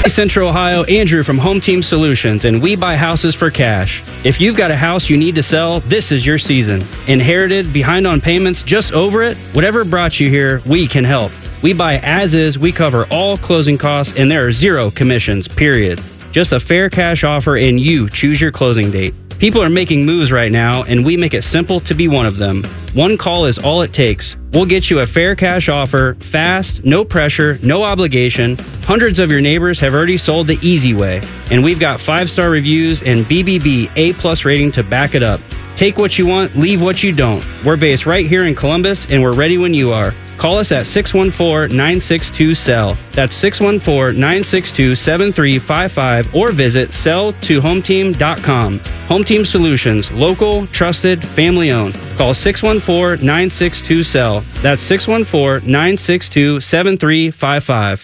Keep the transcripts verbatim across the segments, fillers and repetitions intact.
Hey, Central Ohio, Andrew from Home Team Solutions, and we buy houses for cash. If you've got a house you need to sell, this is your season. Inherited, behind on payments, just over it? Whatever brought you here, we can help. We buy as is, we cover all closing costs, and there are zero commissions, period. Just a fair cash offer, and you choose your closing date. People are making moves right now, and we make it simple to be one of them. One call is all it takes. We'll get you a fair cash offer, fast, no pressure, no obligation. Hundreds of your neighbors have already sold the easy way, and we've got five-star reviews and B B B A-plus rating to back it up. Take what you want, leave what you don't. We're based right here in Columbus, and we're ready when you are. Call us at six one four, nine six two, S E L L. That's six one four, nine six two, seven three five five or visit sell to home team dot com. Home Team Solutions, local, trusted, family owned. Call six one four, nine six two, S E L L. That's six one four, nine six two, seven three five five.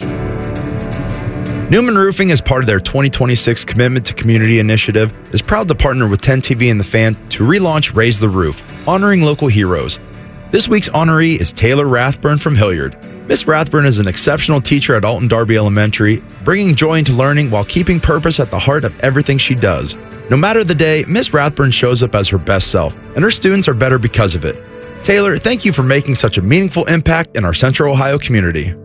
Newman Roofing, as part of their twenty twenty-six Commitment to Community initiative, is proud to partner with ten T V and The Fan to relaunch Raise the Roof, honoring local heroes. This week's honoree is Taylor Rathburn from Hilliard. Miss Rathburn is an exceptional teacher at Alton Darby Elementary, bringing joy into learning while keeping purpose at the heart of everything she does. No matter the day, Miss Rathburn shows up as her best self, and her students are better because of it. Taylor, thank you for making such a meaningful impact in our Central Ohio community.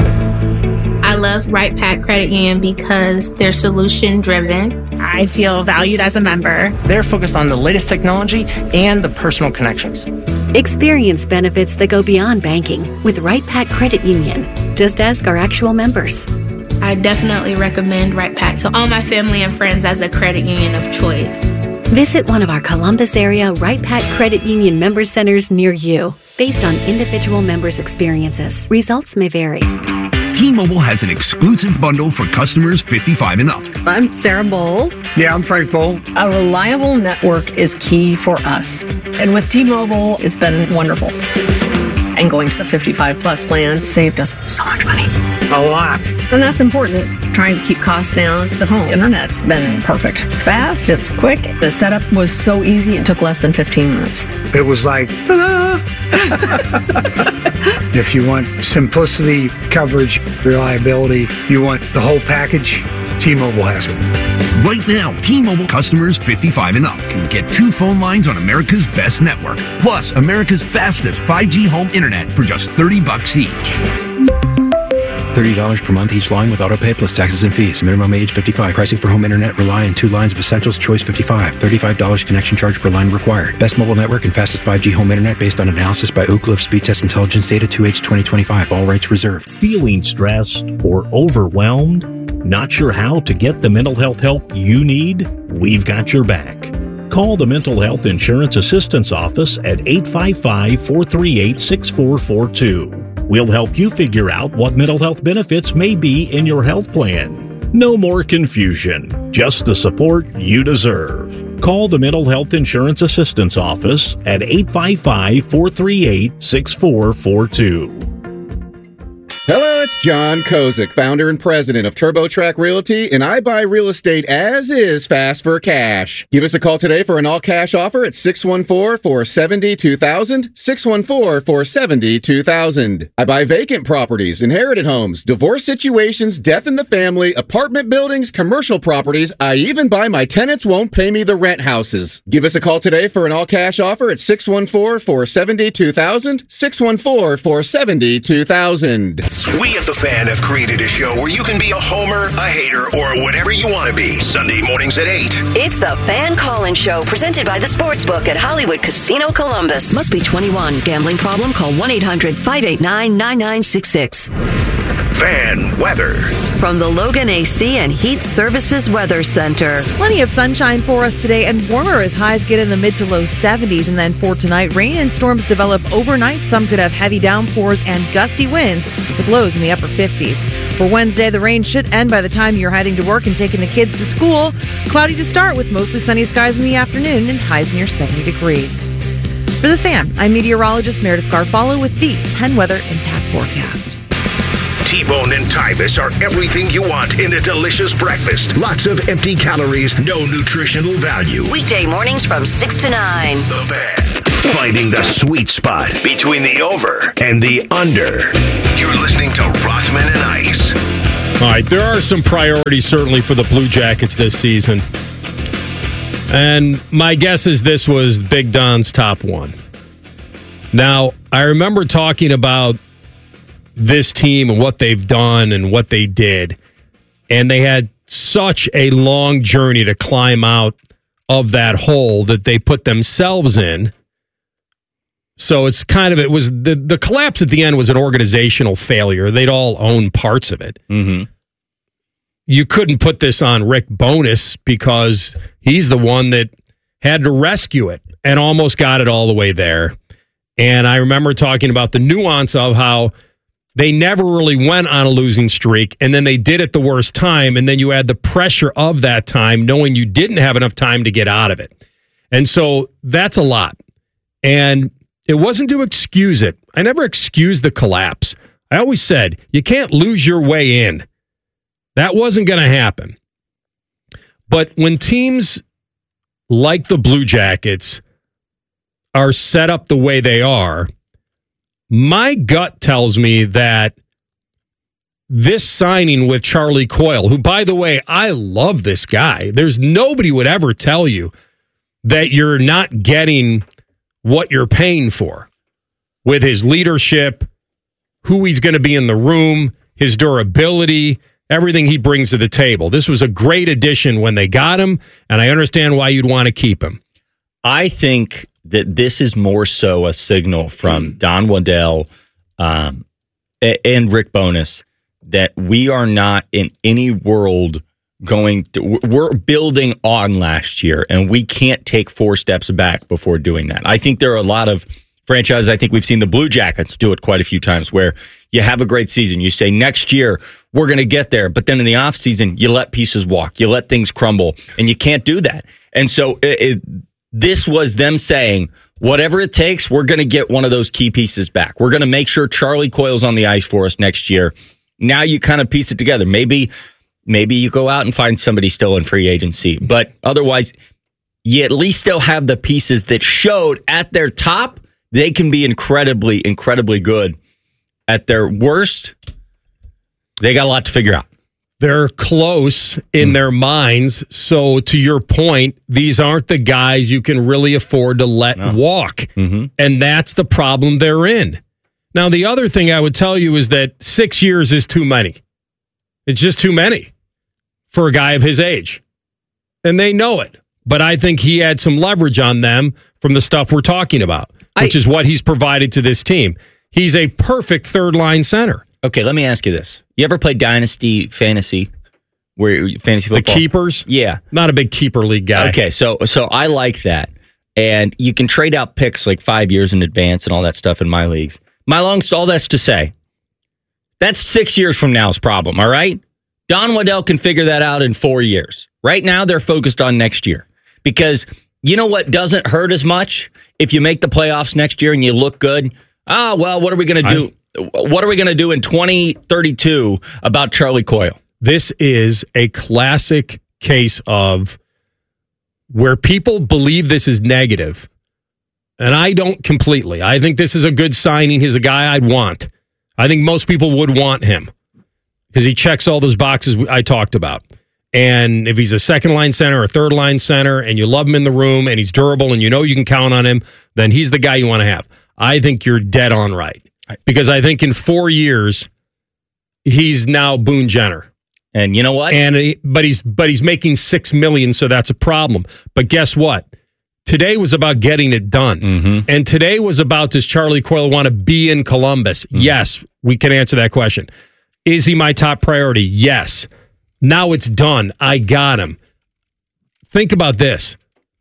I love Right Pack Credit Union because they're solution driven. I feel valued as a member. They're focused on the latest technology and the personal connections. Experience benefits that go beyond banking with Right Pack Credit Union. Just ask our actual members. I definitely recommend Right Pack to all my family and friends as a credit union of choice. Visit one of our Columbus area Right Pack Credit Union member centers near you. Based on individual members' experiences, results may vary. T-Mobile has an exclusive bundle for customers fifty-five and up. I'm Sarah Bowl. Yeah, I'm Frank Bowl. A reliable network is key for us. And with T-Mobile, it's been wonderful. And going to the fifty-five plus plan saved us so much money. A lot. And that's important. Trying to keep costs down. The home internet's been perfect. It's fast, it's quick. The setup was so easy, it took less than fifteen minutes. It was like, ta-da! If you want simplicity, coverage, reliability, you want the whole package, T-Mobile has it. Right now, T-Mobile customers fifty-five and up can get two phone lines on America's best network, plus America's fastest five G home internet for just thirty bucks each. thirty dollars per month each line with autopay plus taxes and fees. Minimum age fifty-five. Pricing for home internet rely on two lines of Essentials. Choice fifty-five. thirty-five dollars connection charge per line required. Best mobile network and fastest five G home internet based on analysis by Oak Cliff Speed Test Intelligence Data two H twenty twenty-five. All rights reserved. Feeling stressed or overwhelmed? Not sure how to get the mental health help you need? We've got your back. Call the Mental Health Insurance Assistance Office at eight five five, four three eight, six four four two. We'll help you figure out what mental health benefits may be in your health plan. No more confusion, just the support you deserve. Call the Mental Health Insurance Assistance Office at eight five five, four three eight, six four four two. Hello, it's John Kozik, founder and president of TurboTrack Realty, and I buy real estate as is fast for cash. Give us a call today for an all-cash offer at six one four, four seven zero, two thousand, six one four, four seven zero, two thousand. I buy vacant properties, inherited homes, divorce situations, death in the family, apartment buildings, commercial properties. I even buy my tenants won't pay me the rent houses. Give us a call today for an all-cash offer at six one four, four seven zero, two thousand, six one four, four seven zero, two thousand. We at The Fan have created a show where you can be a homer, a hater, or whatever you want to be. Sunday mornings at eight. It's The Fan Call-In Show, presented by the Sportsbook at Hollywood Casino Columbus. Must be twenty-one. Gambling problem? Call one eight hundred, five eight nine, nine nine six six. Fan weather. From the Logan A C and Heat Services Weather Center. Plenty of sunshine for us today and warmer as highs get in the mid to low seventies. And then for tonight, rain and storms develop overnight. Some could have heavy downpours and gusty winds with lows in the upper fifties. For Wednesday, the rain should end by the time you're heading to work and taking the kids to school. Cloudy to start with mostly sunny skies in the afternoon and highs near seventy degrees. For The Fan, I'm meteorologist Meredith Garfalo with the ten Weather Impact Forecast. T-Bone and Tybus are everything you want in a delicious breakfast. Lots of empty calories, no nutritional value. Weekday mornings from six to nine. The Fan. Finding the sweet spot between the over and the under. You're listening to Rothman and Ice. All right, there are some priorities certainly for the Blue Jackets this season. And my guess is this was Big Don's top one. Now, I remember talking about this team and what they've done and what they did. And they had such a long journey to climb out of that hole that they put themselves in. So it's kind of, it was, the, the collapse at the end was an organizational failure. They'd all own parts of it. Mm-hmm. You couldn't put this on Rick Bowness because he's the one that had to rescue it and almost got it all the way there. And I remember talking about the nuance of how they never really went on a losing streak, and then they did it the worst time, and then you add the pressure of that time, knowing you didn't have enough time to get out of it. And so that's a lot. And it wasn't to excuse it. I never excused the collapse. I always said, you can't lose your way in. That wasn't going to happen. But when teams like the Blue Jackets are set up the way they are, my gut tells me that this signing with Charlie Coyle, who, by the way, I love this guy. There's nobody would ever tell you that you're not getting what you're paying for with his leadership, who he's going to be in the room, his durability, everything he brings to the table. This was a great addition when they got him, and I understand why you'd want to keep him. I think that this is more so a signal from mm. Don Waddell um, and Rick Bowness that we are not in any world going to, we're building on last year, and we can't take four steps back before doing that. I think there are a lot of franchises, I think we've seen the Blue Jackets do it quite a few times, where you have a great season. You say, next year, we're going to get there. But then in the offseason, you let pieces walk. You let things crumble, and you can't do that. And so it, it, this was them saying, whatever it takes, we're going to get one of those key pieces back. We're going to make sure Charlie Coyle's on the ice for us next year. Now you kind of piece it together. Maybe maybe you go out and find somebody still in free agency. But otherwise, you at least still have the pieces that showed at their top they can be incredibly, incredibly good. At their worst, they got a lot to figure out. They're close in mm. their minds. So to your point, these aren't the guys you can really afford to let no. walk. Mm-hmm. And that's the problem they're in. Now, the other thing I would tell you is that six years is too many. It's just too many for a guy of his age. And they know it. But I think he had some leverage on them from the stuff we're talking about, which I, is what he's provided to this team. He's a perfect third-line center. Okay, let me ask you this. You ever play Dynasty Fantasy? Where fantasy football? The keepers? Yeah. Not a big keeper league guy. Okay, so so I like that. And you can trade out picks like five years in advance and all that stuff in my leagues. My long, all that's to say, that's six years from now's problem, all right? Don Waddell can figure that out in four years. Right now, they're focused on next year. Because you know what doesn't hurt as much? If you make the playoffs next year and you look good, ah, well, what are we going to do? I'm, what are we going to do in twenty thirty-two about Charlie Coyle? This is a classic case of where people believe this is negative, and I don't completely. I think this is a good signing. He's a guy I'd want. I think most people would want him because he checks all those boxes I talked about. And if he's a second-line center or third-line center and you love him in the room and he's durable and you know you can count on him, then he's the guy you want to have. I think you're dead on right. Because I think in four years, he's now Boone Jenner. And you know what? And he, but he's but he's making six million dollars, so that's a problem. But guess what? Today was about getting it done. Mm-hmm. And today was about, does Charlie Coyle want to be in Columbus? Mm-hmm. Yes, we can answer that question. Is he my top priority? Yes. Now it's done. I got him. Think about this.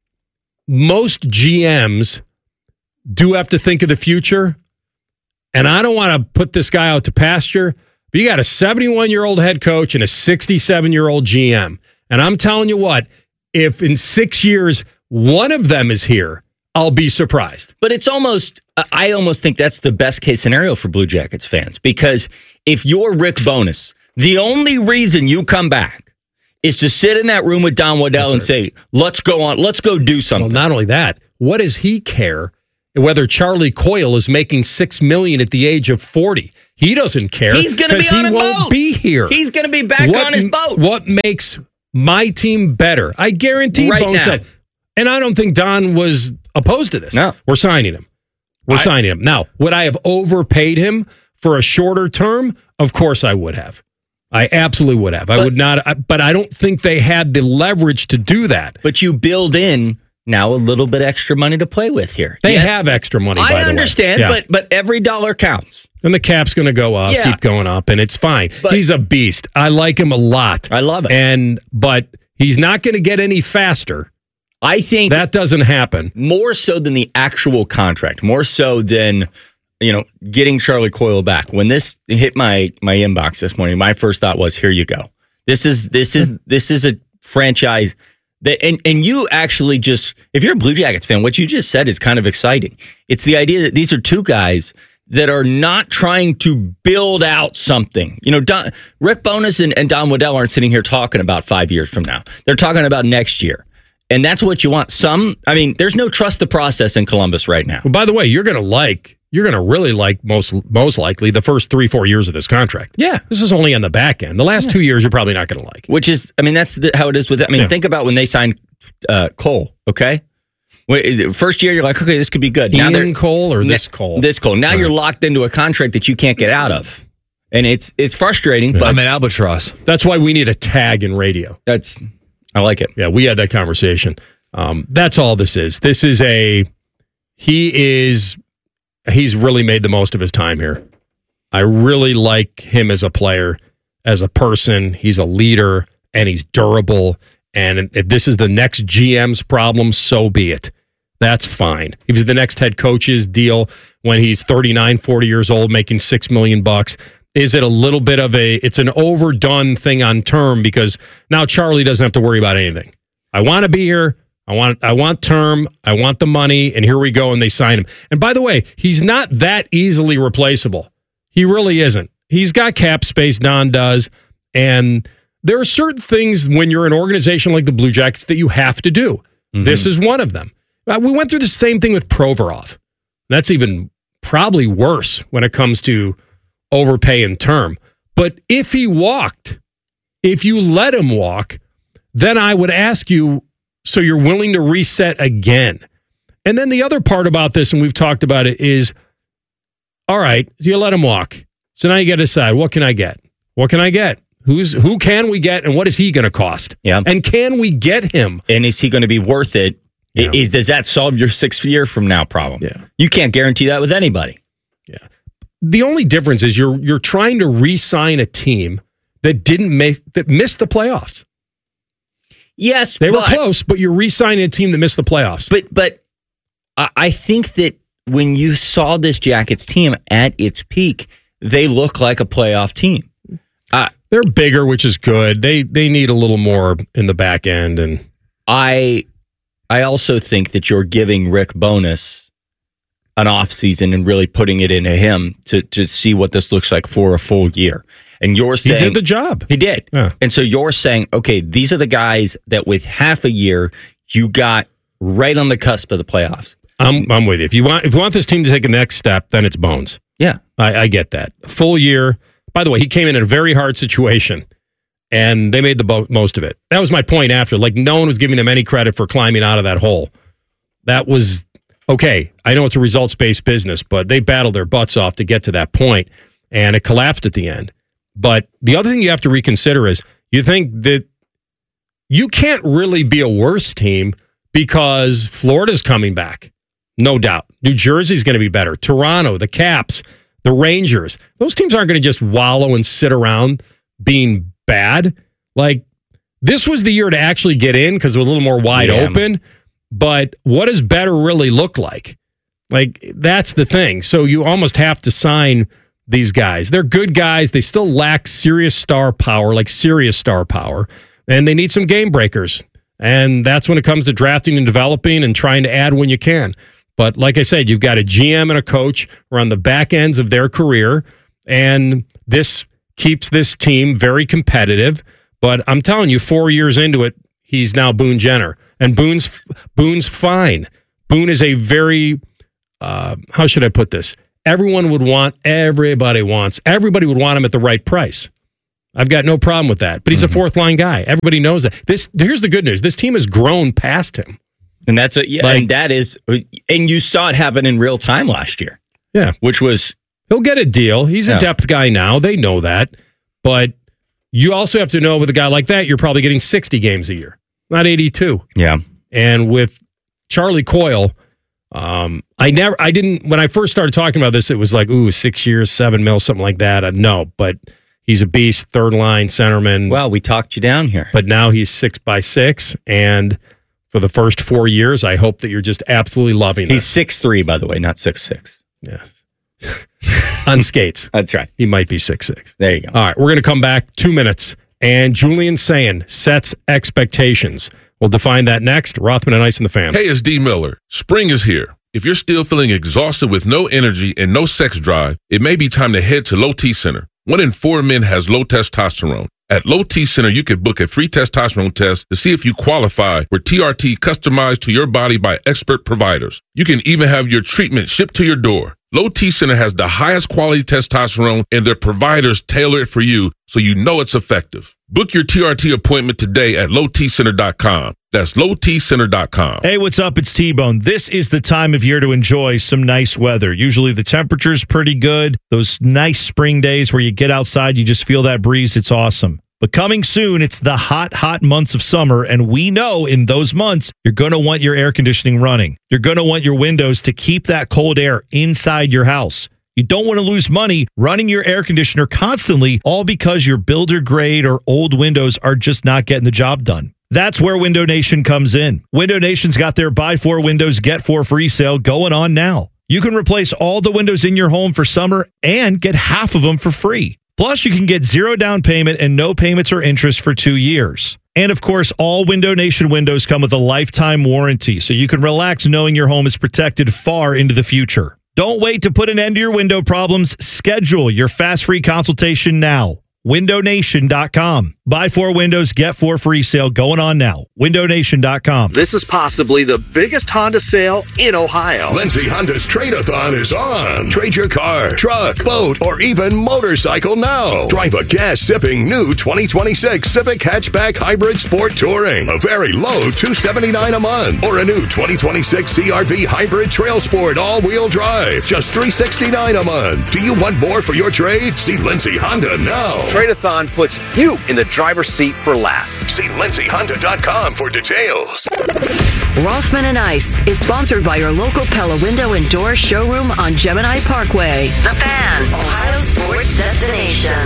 Most G Ms do have to think of the future. And I don't want to put this guy out to pasture, but you got a seventy-one-year-old head coach and a sixty-seven-year-old G M. And I'm telling you what, if in six years one of them is here, I'll be surprised. But it's almost, I almost think that's the best case scenario for Blue Jackets fans. Because if you're Rick Bowness, the only reason you come back is to sit in that room with Don Waddell and say, let's go on, let's go do something. Well, not only that, what does he care whether Charlie Coyle is making six million dollars at the age of forty? He He doesn't care. He's going to be on he a won't boat. be here. He's going to be back what, on his boat. What makes my team better? I guarantee Right Bones now. said. And I don't think Don was opposed to this. No. We're signing him. We're I- signing him. Now, would I have overpaid him for a shorter term? Of course I would have. I absolutely would have. I But- would not. I, but I don't think they had the leverage to do that. But you build in now a little bit extra money to play with here. They Yes, have extra money, by I the way. understand, Yeah. but but every dollar counts. And the cap's going to go up, Yeah. keep going up, and it's fine. But- he's a beast. I like him a lot. I love it. And but he's not going to get any faster. I think That doesn't happen. more so than the actual contract, more so than you know getting Charlie Coyle back. When this hit my my inbox this morning, my first thought was, "Here you go. This is this is this is a franchise that." And and you actually just, if you're a Blue Jackets fan, what you just said is kind of exciting. It's the idea that these are two guys that are not trying to build out something. You know, Don, Rick Bowness and, and Don Waddell aren't sitting here talking about five years from now. They're talking about next year. And that's what you want. Some, I mean, there's no trust the process in Columbus right now. Well, by the way, you're going to like, you're going to really like most most likely the first three, four years of this contract. Yeah. This is only on the back end. The last two years, you're probably not going to like. Which is, I mean, that's the, how it is with it. I mean, Yeah. think about when they signed uh, Cole, okay? Wait, first year, you're like, okay, this could be good. Now Ian they're Cole or Now- this Cole? This Cole. Now All you're right. locked into a contract that you can't get out of. And it's it's frustrating, but I'm an albatross. That's why we need a tag in radio. that's, I like it. Yeah, we had that conversation. Um, that's all this is. This is a, he is, he's really made the most of his time here. I really like him as a player, as a person. He's a leader and he's durable. And if this is the next G M's problem, so be it. That's fine. If it's the next head coach's deal when he's thirty-nine, forty years old, making six million bucks, is it a little bit of a, it's an overdone thing on term because now Charlie doesn't have to worry about anything. I want to be here. I want, I want term. I want the money. And here we go. And they sign him. And by the way, he's not that easily replaceable. He really isn't. He's got cap space. Don does. And there are certain things when you're an organization like the Blue Jackets that you have to do. Mm-hmm. This is one of them. Uh, We went through the same thing with Provorov. That's even probably worse when it comes to overpay and term. But if he walked, if you let him walk, then I would ask you, so you're willing to reset again? And then the other part about this, and we've talked about it, is, all right, so you let him walk. So now you got to decide, what can I get? What can I get? Who's who can we get, and what is he going to cost? Yeah. And can we get him? And is he going to be worth it? Yeah. Is, does that solve your six year from now problem? Yeah. You can't guarantee that with anybody. The only difference is you're you're trying to re-sign a team that didn't make that missed the playoffs. Yes, They were but- close, but you're re-signing a team that missed the playoffs. But but I I think that when you saw this Jackets team at its peak, they look like a playoff team. Uh, They're bigger, which is good. They they need a little more in the back end, and I I also think that you're giving Rick Bowness an off season and really putting it into him to to see what this looks like for a full year. And you're saying he did the job. He did. Yeah. And so you're saying, okay, these are the guys that with half a year you got right on the cusp of the playoffs. I'm I'm with you. If you want if you want this team to take a next step, then it's Bones. Yeah. I, I get that. Full year. By the way, he came in in a very hard situation, and they made the bo- most of it. That was my point after. Like, no one was giving them any credit for climbing out of that hole. That was, okay, I know it's a results-based business, but they battled their butts off to get to that point, and it collapsed at the end. But the other thing you have to reconsider is you think that you can't really be a worse team because Florida's coming back. No doubt. New Jersey's going to be better. Toronto, the Caps, the Rangers. Those teams aren't going to just wallow and sit around being bad. Like, this was the year to actually get in because it was a little more wide Yeah. open. But what does better really look like? Like, that's the thing. So you almost have to sign these guys. They're good guys. They still lack serious star power, like serious star power. And they need some game breakers. And that's when it comes to drafting and developing and trying to add when you can. But like I said, you've got a G M and a coach who are on the back ends of their career, and this keeps this team very competitive. But I'm telling you, four years into it, he's now Boone Jenner, and Boone's Boone's fine. Boone is a very, uh, how should I put this, everyone would want, everybody wants, everybody would want him at the right price. I've got no problem with that. But he's mm-hmm. a fourth line guy. Everybody knows that. This here's the good news. This team has grown past him. And that's a, yeah, like, and that is, and you saw it happen in real time last year. Yeah. Which was, he'll get a deal. He's yeah. a depth guy now. They know that. But you also have to know with a guy like that, you're probably getting sixty games a year, not eighty-two. Yeah. And with Charlie Coyle, um, I never, I didn't, when I first started talking about this, it was like, ooh, six years, seven mil, something like that. Uh, no, but he's a beast, third line centerman. Well, we talked you down here. But now he's six by six. And for the first four years, I hope that you're just absolutely loving He's this. six three, by the way, not six six. Yeah. On skates. That's right. He might be six six. There you go. All right, we're going to come back two minutes. And Julian Sayin sets expectations. We'll define that next. Rothman and Ice in the Fan. Hey, it's D. Miller. Spring is here. If you're still feeling exhausted with no energy and no sex drive, it may be time to head to Low T Center. One in four men has low testosterone. At Low T Center, you can book a free testosterone test to see if you qualify for T R T customized to your body by expert providers. You can even have your treatment shipped to your door. Low T Center has the highest quality testosterone, and their providers tailor it for you so you know it's effective. Book your T R T appointment today at low t center dot com. That's low t center dot com. Hey, what's up? It's T-Bone. This is the time of year to enjoy some nice weather. Usually the temperature's pretty good. Those nice spring days where you get outside, you just feel that breeze. It's awesome. But coming soon, it's the hot, hot months of summer, and we know in those months, you're going to want your air conditioning running. You're going to want your windows to keep that cold air inside your house. You don't want to lose money running your air conditioner constantly, all because your builder grade or old windows are just not getting the job done. That's where Window Nation comes in. Window Nation's got their buy four windows, get four free sale going on now. You can replace all the windows in your home for summer and get half of them for free. Plus, you can get zero down payment and no payments or interest for two years. And of course, all Window Nation windows come with a lifetime warranty, so you can relax knowing your home is protected far into the future. Don't wait to put an end to your window problems. Schedule your fast free consultation now. window nation dot com. Buy four windows, get four free sale going on now. window nation dot com. This is possibly the biggest Honda sale in Ohio. Lindsay Honda's Trade-a-thon is on. Trade your car, truck, boat, or even motorcycle now. Drive a gas-sipping new twenty twenty-six Civic Hatchback Hybrid Sport Touring. A very low two hundred seventy-nine dollars a month. Or a new twenty twenty-six C R V Hybrid Trail Sport all-wheel drive. Just three hundred sixty-nine dollars a month. Do you want more for your trade? See Lindsay Honda now. Trade-a-thon puts you in the driver's seat for less. See lindsay honda dot com for details. Rothman and Ice is sponsored by your local Pella Window and Door showroom on Gemini Parkway. The Fan, Ohio sports destination.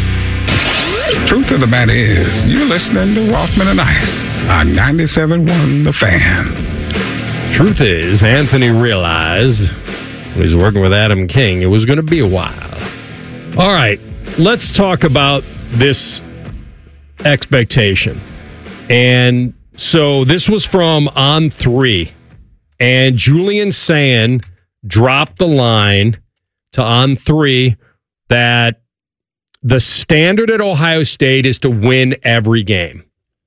Truth of the matter is, you're listening to Rothman and Ice on ninety-seven point one The Fan. Truth is, Anthony realized when he was working with Adam King, it was going to be a while. All right, let's talk about this expectation. And so this was from On Three, and Julian Sayin dropped the line to On Three that the standard at Ohio State is to win every game.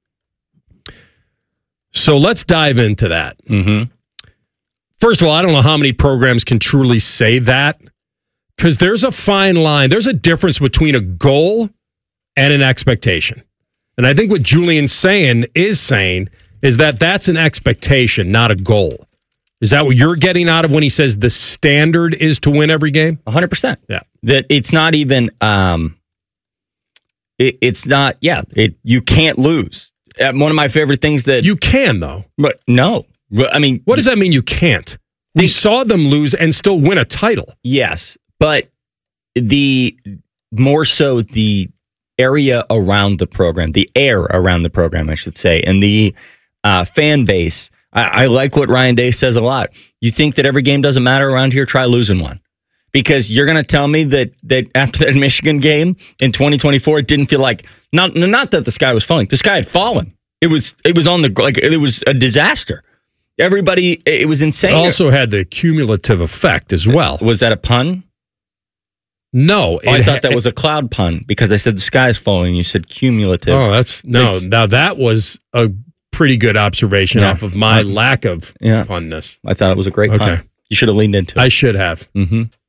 So let's dive into that. Mm-hmm. First of all, I don't know how many programs can truly say that, because there's a fine line. There's a difference between a goal and an expectation. And I think what Julian's saying is saying is that that's an expectation, not a goal. Is that what you're getting out of when he says the standard is to win every game? one hundred percent. Yeah. That it's not even, um, it, it's not, yeah, it, you can't lose. Uh, one of my favorite things that... You can, though. But no. I mean... What does that mean you can't? We the, saw them lose and still win a title. Yes, but the more so the area around the program, the air around the program, I should say, and the uh, fan base. I, I like what Ryan Day says a lot. You think that every game doesn't matter around here? Try losing one. Because you're going to tell me that that after that Michigan game in twenty twenty-four, it didn't feel like, not not that the sky was falling. The sky had fallen. It was it was on the, like, it was a disaster. Everybody, it was insane. It also had the cumulative effect as well. Was that a pun? No. Oh, I thought that was a cloud pun because I said the sky is falling. You said cumulative. Oh, that's, no. It's, now that was a pretty good observation yeah. off of my lack of yeah. punness. I thought it was a great okay. pun. You should have leaned into it. I should have. Mm-hmm.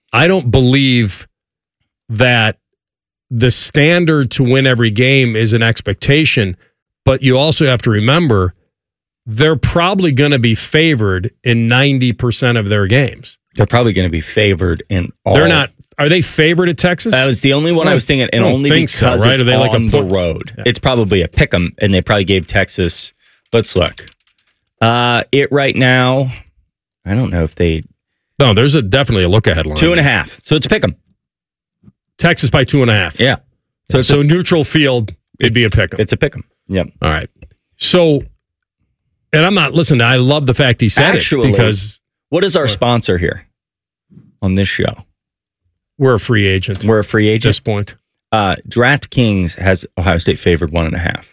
I don't believe that the standard to win every game is an expectation, but you also have to remember they're probably going to be favored in ninety percent of their games. They're probably going to be favored in all. They're not. Are they favored at Texas? That was the only one I, I was thinking, and only because so, right? it's Are they on like a the road. Yeah. It's probably a pick 'em, and they probably gave Texas. Let's look. Uh, it right now, I don't know if they. No, there's a definitely a look ahead line. Two and a half. So it's a pick 'em. Texas by two and a half. Yeah. So, so a, neutral field, it'd be a pick 'em. It's a pick 'em. Yep. All right. So, and I'm not, listen, I love the fact he said Actually, it because. What is our what? sponsor here on this show? We're a free agent. We're a free agent. At this point. Uh, DraftKings has Ohio State favored one and a half.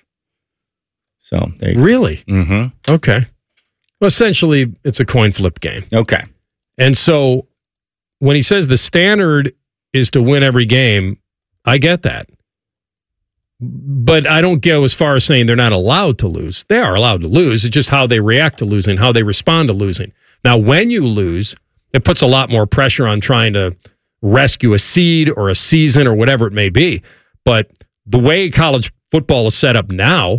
So there you Really? go. Mm-hmm. Okay. Well, essentially, it's a coin flip game. Okay. And so when he says the standard is to win every game, I get that. But I don't go as far as saying they're not allowed to lose. They are allowed to lose. It's just how they react to losing, how they respond to losing. Now, when you lose, it puts a lot more pressure on trying to rescue a seed or a season or whatever it may be. But the way college football is set up now,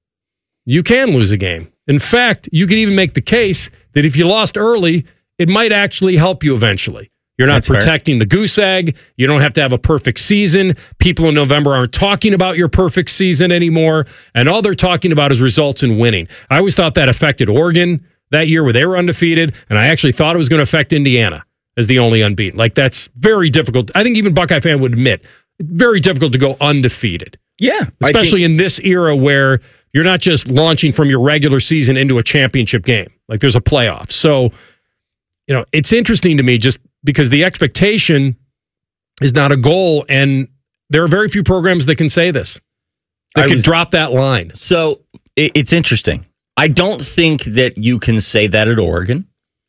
you can lose a game. In fact, you could even make the case that if you lost early, it might actually help you eventually. You're not That's protecting fair. the goose egg. You don't have to have a perfect season. People in November aren't talking about your perfect season anymore. And all they're talking about is results and winning. I always thought that affected Oregon that year where they were undefeated. And I actually thought it was going to affect Indiana as the only unbeaten. Like, that's very difficult. I think even Buckeye fan would admit, very difficult to go undefeated. Yeah. Especially think- in this era where you're not just launching from your regular season into a championship game. Like, there's a playoff. So, you know, it's interesting to me just because the expectation is not a goal, and there are very few programs that can say this. That I can was, drop that line. So it, it's interesting. I don't think that you can say that at Oregon.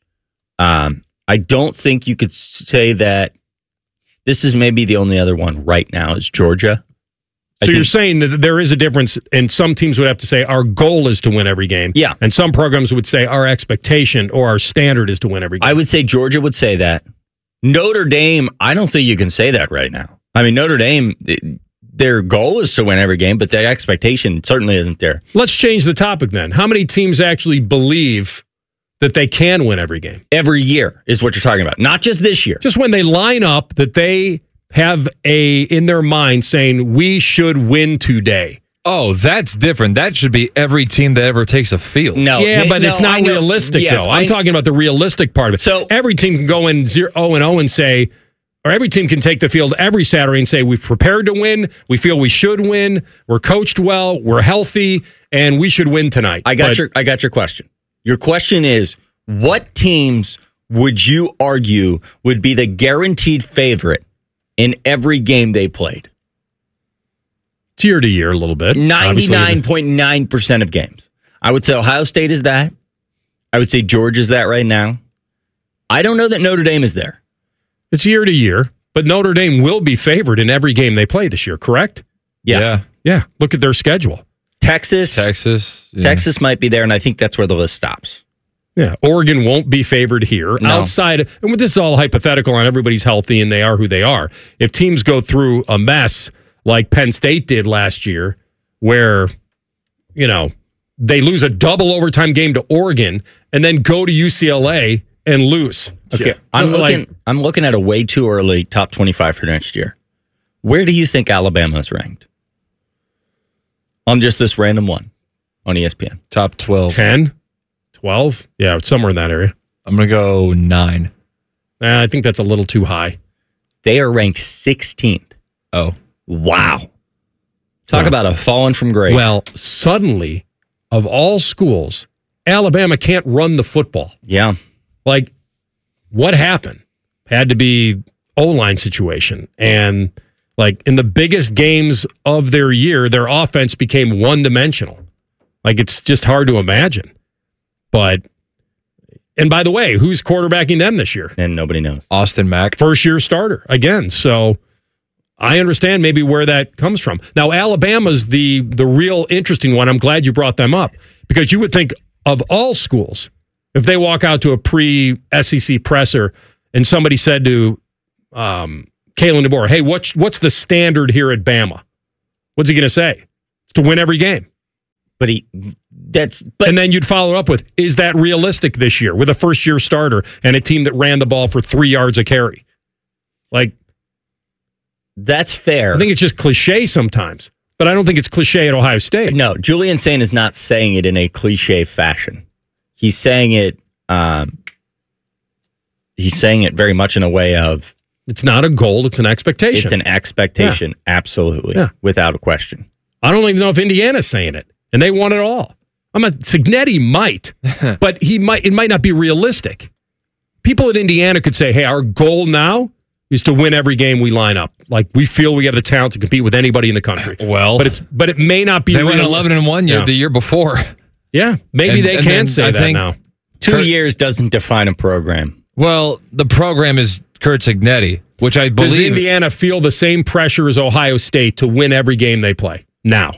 Um, I don't think you could say that. This is maybe the only other one right now is Georgia. I So think, you're saying that there is a difference, and some teams would have to say our goal is to win every game. Yeah. And some programs would say our expectation or our standard is to win every game. I would say Georgia would say that. Notre Dame, I don't think you can say that right now. I mean, Notre Dame, their goal is to win every game, but their expectation certainly isn't there. Let's change the topic then. How many teams actually believe that they can win every game? Every year is what you're talking about, not just this year. Just when they line up that they have a in their mind saying we should win today. Oh, that's different. That should be every team that ever takes a field. No, yeah, but no, it's not realistic yes, though. I'm I, talking about the realistic part of it. So every team can go in zero and zero and say, or every team can take the field every Saturday and say we've prepared to win. We feel we should win. We're coached well. We're healthy, and we should win tonight. I got but, your I got your question. Your question is, what teams would you argue would be the guaranteed favorite in every game they played? It's year to year a little bit. ninety-nine point nine percent of games. I would say Ohio State is that. I would say Georgia's that right now. I don't know that Notre Dame is there. It's year to year, but Notre Dame will be favored in every game they play this year, correct? Yeah. Yeah. Yeah. Look at their schedule. Texas. Texas. Yeah. Texas might be there, and I think that's where the list stops. Yeah, Oregon won't be favored here. No. Outside, and this is all hypothetical and everybody's healthy and they are who they are. If teams go through a mess like Penn State did last year, where, you know, they lose a double overtime game to Oregon and then go to U C L A and lose. Okay, Yeah. I'm Like, looking. I'm looking at a way too early top twenty-five for next year. Where do you think Alabama is ranked? On just this random one on E S P N. Top twelve. ten, twelve? Yeah, it's somewhere in that area. I'm going to go nine. Uh, I think that's a little too high. They are ranked sixteenth. Oh. Wow. Talk Yeah. about a fallen from grace. Well, suddenly, of all schools, Alabama can't run the football. Yeah. Like, what happened? Had to be O-line situation. And, like, in the biggest games of their year, their offense became one-dimensional. Like, it's just hard to imagine. But, and by the way, who's quarterbacking them this year? And nobody knows. Austin Mack. First-year starter, again. So, I understand maybe where that comes from. Now, Alabama's the the real interesting one. I'm glad you brought them up. Because you would think of all schools, if they walk out to a pre-S E C presser and somebody said to um, Kalen DeBoer, hey, what's, what's the standard here at Bama? What's he going to say? It's to win every game. But he, that's, but, and then you'd follow up with, is that realistic this year with a first year starter and a team that ran the ball for three yards a carry? Like, that's fair. I think it's just cliche sometimes, but I don't think it's cliche at Ohio State. No, Julian Sain is not saying it in a cliche fashion. He's saying it, um, he's saying it very much in a way of, it's not a goal, it's an expectation. It's an expectation, yeah. Absolutely, yeah. Without a question. I don't even know if Indiana's saying it, and they want it all. I'm a Cignetti might, but he might. It might not be realistic. People at Indiana could say, "Hey, our goal now is to win every game we line up. Like we feel we have the talent to compete with anybody in the country." Well, but it's but it may not be. They went eleven and one year yeah. the year before. Yeah, maybe and, they and can say I that think now. Two Kurt, years doesn't define a program. Well, the program is Kurt Cignetti, which I believe. Does Indiana feel the same pressure as Ohio State to win every game they play now?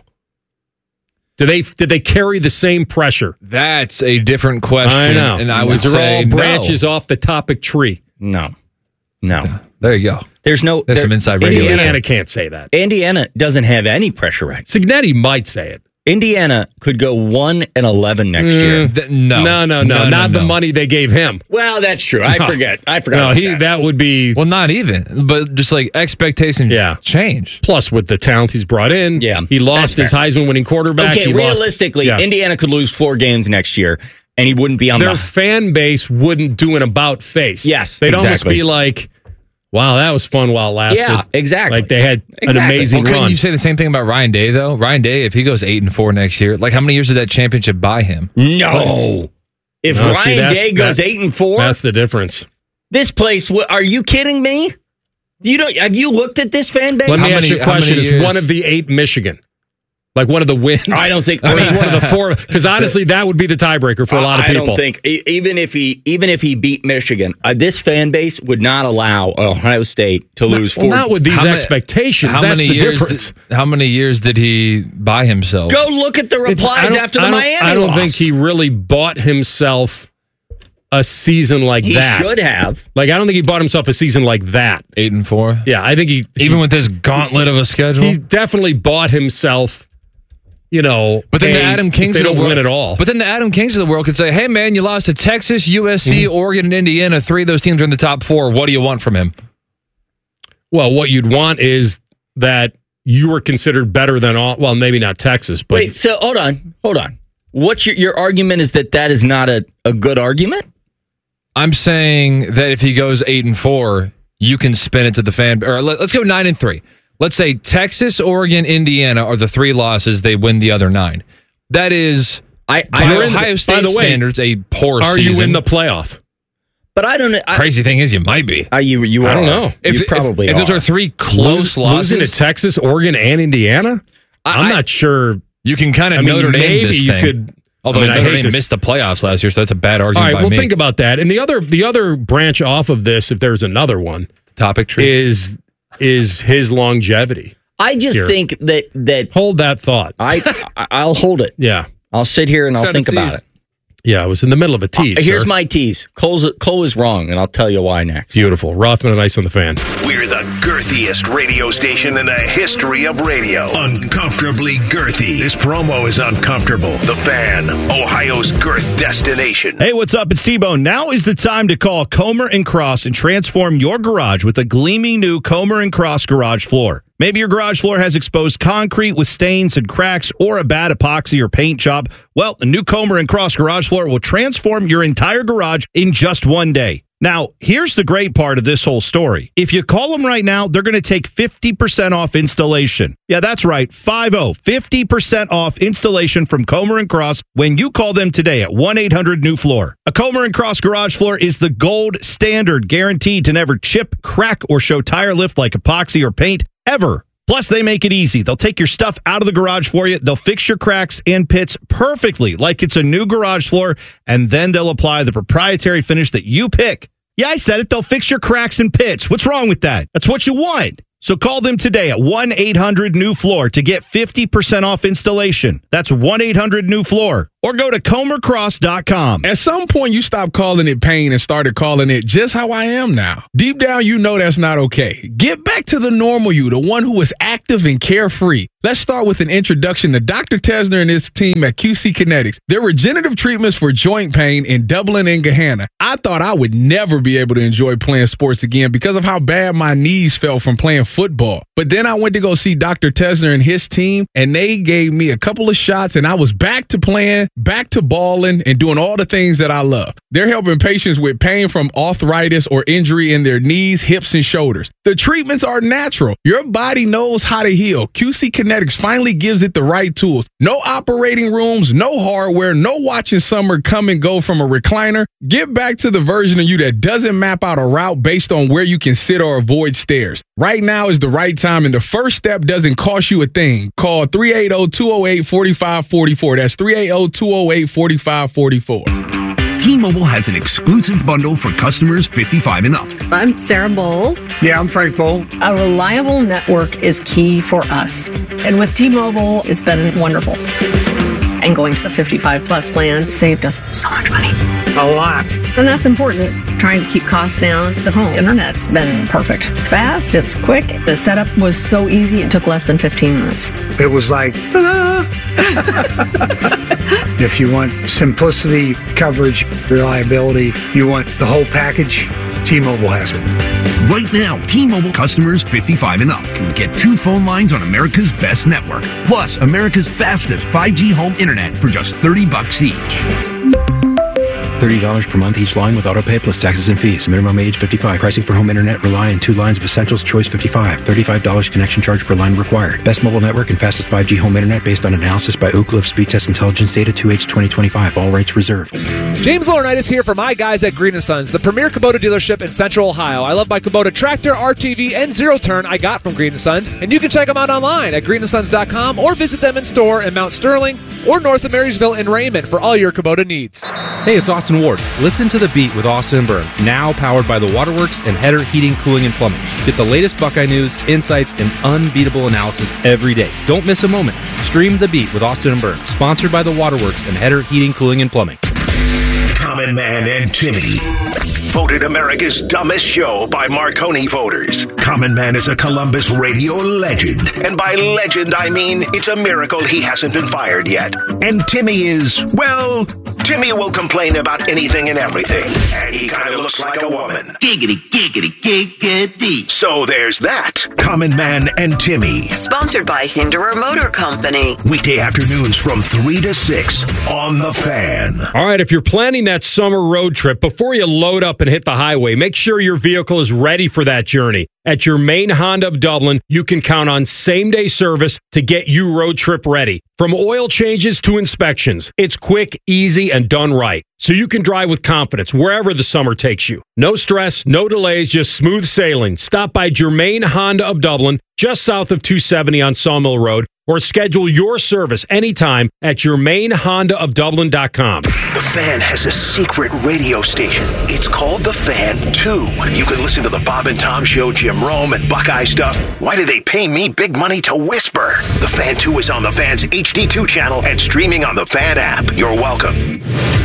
Do they did they carry the same pressure? That's a different question. I know, and I no. would They're say all branches no. off the topic tree. No, no. There you go. There's no. There's there, some inside radio. Indiana, Indiana can't say that. Indiana doesn't have any pressure right. Cignetti might say it. Indiana could go one and eleven next Mm, year. Th- no. no, no, no, no, not no, the no. money they gave him. Well, that's true. I No. forget. I forgot. No, about he that. that would be Well, not even, but just like expectations Yeah. change. plus with the talent he's brought in. Yeah, he lost his that's Heisman winning quarterback. Okay, He lost- realistically, yeah. Indiana could lose four games next year, and he wouldn't be on their the. fan base wouldn't do an about face. Yes, they'd almost exactly. be like, "Wow, that was fun while it lasted." Yeah, exactly. Like they had an Exactly. amazing Well, couldn't run. you say the same thing about Ryan Day though? Ryan Day, if he goes eight and four next year, like how many years did that championship buy him? No. If No, Ryan see, that's- Day goes that- eight and four, That's the difference. this place. wh- Are you kidding me? You don't. Have you looked at this fan base? Let me How ask many- you a how many question: Is years? one of the eight Michigan? Like one of the wins? I don't think. Or is one of the four? Because honestly, that would be the tiebreaker for a lot of I people. don't think e- even if he even if he beat Michigan, uh, this fan base would not allow Ohio State to lose Well, four. not with these How many- expectations. How That's many the years? difference. Did, how many years did he buy himself? Go look at the It's- I replies don't- after the I don't- Miami I don't loss. think he really bought himself a season like He that. should have. Like I don't think he bought himself a season like that. Eight and four. Yeah, I think he Even he, with this gauntlet of a schedule. he definitely bought himself. You know, But then a, the Adam Kings they of the don't world, win at all. But then the Adam Kings of the world could say, "Hey, man, you lost to Texas, U S C, Mm-hmm. Oregon, and Indiana. Three of those teams are in the top four. What do you want from him?" Well, what you'd want is that you were considered better than all. Well, maybe not Texas, but Wait, so hold on, hold on. What's your your argument? Is that that is not a, a good argument? I'm saying that if he goes eight and four, you can spin it to the fan. Or let, let's go nine and three. Let's say Texas, Oregon, Indiana are the three losses. They win the other nine. That is, I, by I Ohio the- State by the way, standards, a poor are season. you in the playoff? But I don't know. I, Crazy thing is, you might be. Are you? You I are. don't know. If, you if- probably if, are. those are three close Lose- losses, losing to Texas, Oregon, and Indiana. I, I'm I, not sure. you can kind of I mean, Notre Dame maybe this you thing. could. Although I mean, I Notre hate Dame to- missed the playoffs last year, so that's a bad All argument right, by well, me. think about that. And the other, the other branch off of this, if there's another one, Topic tree. is is his longevity. I just Here. think that that Hold that thought. I I'll hold it. Yeah, I'll sit here and I'll Shut think the about tease. it. yeah. I was in the middle of a tease. Uh, here's sir. my tease. Cole's Cole is wrong, and I'll tell you why next. Beautiful. Rothman and Ice on the Fan. We're the girthiest radio station in the history of radio. Uncomfortably girthy. This promo is uncomfortable. The Fan, Ohio's girth destination. Hey, what's up? It's T-Bone. Now is the time to call Comer and Cross and transform your garage with a gleaming new Comer and Cross garage floor. Maybe your garage floor has exposed concrete with stains and cracks or a bad epoxy or paint job. Well, the new Comer and Cross garage floor will transform your entire garage in just one day. Now, here's the great part of this whole story. If you call them right now, they're going to take fifty percent off installation. Yeah, that's right, five oh, fifty percent off installation from Comer and Cross when you call them today at one eight hundred new floor. A Comer and Cross garage floor is the gold standard, guaranteed to never chip, crack, or show tire lift like epoxy or paint ever. Plus, they make it easy. They'll take your stuff out of the garage for you. They'll fix your cracks and pits perfectly like it's a new garage floor, and then they'll apply the proprietary finish that you pick. Yeah, I said it. They'll fix your cracks and pits. What's wrong with that? That's what you want. So call them today at one eight hundred new floor to get fifty percent off installation. That's one eight hundred new floor. or go to comer cross dot com. At some point, you stopped calling it pain and started calling it just how I am now. Deep down, you know that's not okay. Get back to the normal you, the one who is active and carefree. Let's start with an introduction to Doctor Tesner and his team at Q C Kinetics. Their regenerative treatments for joint pain in Dublin and Gahanna. I thought I would never be able to enjoy playing sports again because of how bad my knees felt from playing football. But then I went to go see Doctor Tesner and his team, and they gave me a couple of shots, and I was back to playing, back to balling, and doing all the things that I love. They're helping patients with pain from arthritis or injury in their knees, hips, and shoulders. The treatments are natural. Your body knows how to heal. Q C Kinetics finally gives it the right tools. No operating rooms, no hardware, no watching summer come and go from a recliner. Get back to the version of you that doesn't map out a route based on where you can sit or avoid stairs. Right now is the right time, and the first step doesn't cost you a thing. Call three eight zero, two zero eight, four five four four. That's three eight zero, two zero eight, four five four four. T-Mobile has an exclusive bundle for customers fifty-five and up. I'm Sarah Bowl. Yeah, I'm Frank Bowl. A reliable network is key for us. And with T-Mobile, it's been wonderful. And going to the fifty-five plus plan saved us so much money. A lot. And that's important. Trying to keep costs down. The home internet's been perfect. It's fast, it's quick. The setup was so easy, it took less than fifteen minutes. It was like, ta-da! If you want simplicity, coverage, reliability, you want the whole package, T-Mobile has it. Right now, T-Mobile customers fifty-five and up can get two phone lines on America's best network, plus America's fastest five G home internet for just thirty bucks each. thirty dollars per month each line with autopay plus taxes and fees. Minimum age fifty-five. Pricing for home internet rely on two lines of Essentials Choice fifty-five. thirty-five dollars connection charge per line required. Best mobile network and fastest five G home internet based on analysis by Oak Cliff Speed Test Intelligence Data two H twenty twenty-five. All rights reserved. James Laurinaitis here for my guys at Green and Sons, the premier Kubota dealership in Central Ohio. I love my Kubota tractor, R T V, and zero turn I got from Green and Sons, and you can check them out online at green and sons dot com or visit them in store in Mount Sterling or north of Marysville and Raymond for all your Kubota needs. Hey, it's Austin Ward. Listen to The Beat with Austin and Byrne, now powered by the Waterworks and Header Heating, Cooling, and Plumbing. Get the latest Buckeye news, insights, and unbeatable analysis every day. Don't miss a moment. Stream The Beat with Austin and Byrne, sponsored by the Waterworks and Header Heating, Cooling, and Plumbing. Common Man and Timmy. Voted America's dumbest show by Marconi voters. Common Man is a Columbus radio legend. And by legend, I mean it's a miracle he hasn't been fired yet. And Timmy is, well, Timmy will complain about anything and everything. And he kind of looks like a woman. Giggity, giggity, giggity. So there's that. Common Man and Timmy. Sponsored by Hinderer Motor Company. Weekday afternoons from three to six on The Fan. All right, if you're planning that summer road trip, before you load up and hit the highway, make sure your vehicle is ready for that journey. At your main Honda of Dublin, you can count on same-day service to get you road trip ready. From oil changes to inspections, it's quick, easy, and done right. So you can drive with confidence wherever the summer takes you. No stress, no delays, just smooth sailing. Stop by Germain Honda of Dublin, just south of two seventy on Sawmill Road, or schedule your service anytime at germain honda of dublin dot com. The Fan has a secret radio station. It's called The Fan two. You can listen to the Bob and Tom Show, Jim Rome, and Buckeye stuff. Why do they pay me big money to whisper? The Fan two is on the Fan's H D two channel and streaming on the Fan app. You're welcome.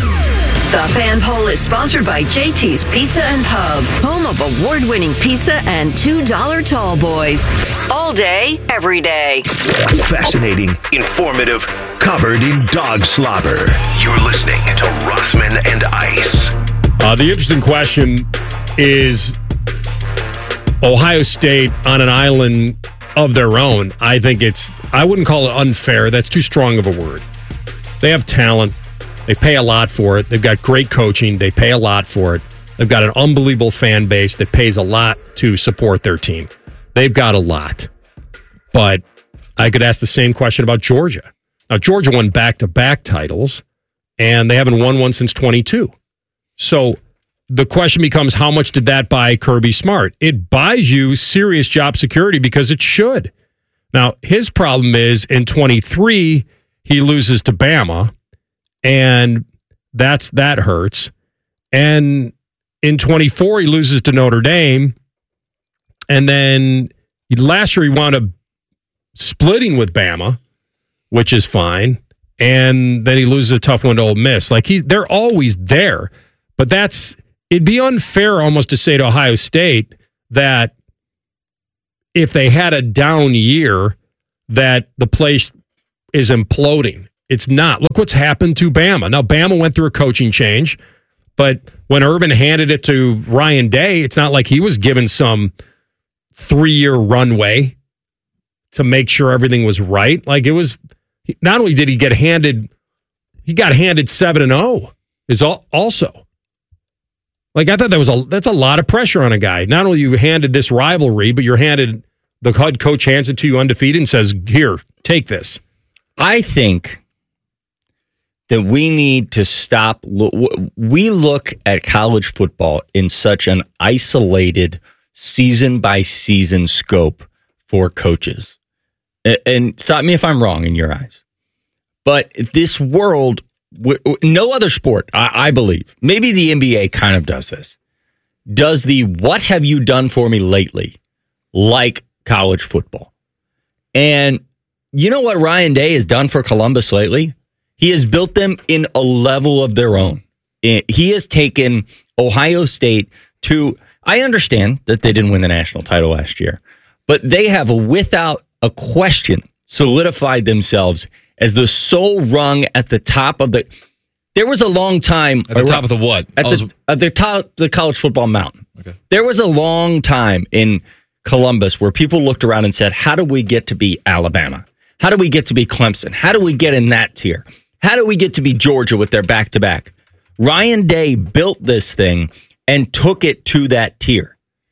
The Fan Poll is sponsored by J T's Pizza and Pub, home of award-winning pizza and two dollar tall boys. All day, every day. Fascinating, informative, covered in dog slobber. You're listening to Rothman and Ice. Uh, the interesting question is Ohio State on an island of their own. I think it's, I wouldn't call it unfair. That's too strong of a word. They have talent. They pay a lot for it. They've got great coaching. They pay a lot for it. They've got an unbelievable fan base that pays a lot to support their team. They've got a lot. But I could ask the same question about Georgia. Now, Georgia won back-to-back titles, and they haven't won one since twenty-two. So the question becomes, how much did that buy Kirby Smart? It buys you serious job security because it should. Now, his problem is in twenty-three, he loses to Bama, and that's that hurts. And in twenty-four, he loses to Notre Dame, and then last year he wound up splitting with Bama, which is fine. and then he loses a tough one to Ole Miss. Like he, they're always there, but that's it'd be unfair almost to say to Ohio State that if they had a down year, that the place is imploding. It's not. Look what's happened to Bama. Now Bama went through a coaching change, but when Urban handed it to Ryan Day, it's not like he was given some three-year runway to make sure everything was right. Like it was. Not only did he get handed, he got handed seven and zero. Is also like I thought that was a that's a lot of pressure on a guy. Not only you handed this rivalry, but you're handed the head coach hands it to you undefeated and says, "Here, take this." I think that we need to stop. We look at college football in such an isolated, season by season scope for coaches. And stop me if I'm wrong in your eyes. But this world, no other sport, I, I believe, maybe the N B A kind of does this, does the what have you done for me lately like college football. And you know what Ryan Day has done for Columbus lately? He has built them in a level of their own. He has taken Ohio State to, I understand that they didn't win the national title last year, but they have, without a question, solidified themselves as the sole rung at the top of the. There was a long time at the top of the what? At the, at the top of the college football mountain. Okay. There was a long time in Columbus where people looked around and said, "How do we get to be Alabama? How do we get to be Clemson? How do we get in that tier? How do we get to be Georgia with their back to back?" Ryan Day built this thing and took it to that tier.